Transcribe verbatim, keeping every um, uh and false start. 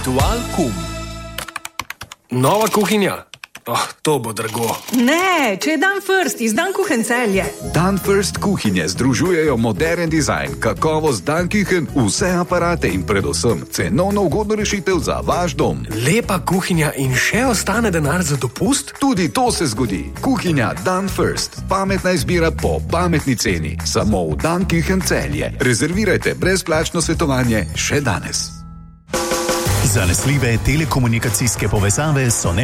Ritual kum. Nova kuhinja? Oh, to bo drago. Ne, če je Dan First iz Dan Kuchen Celje. Dan First kuhinje združujejo modern dizajn, kakovost Dan Kuchen, vse aparate in predvsem cenovno ugodno rešitev za vaš dom. Lepa kuhinja in še ostane denar za dopust? Tudi to se zgodi. Kuhinja Dan First. Pametna izbira po pametni ceni. Samo v Dan Kuchen Celje. Rezervirajte brezplačno svetovanje še danes. Zanesljive telekomunikacijske povezave so ne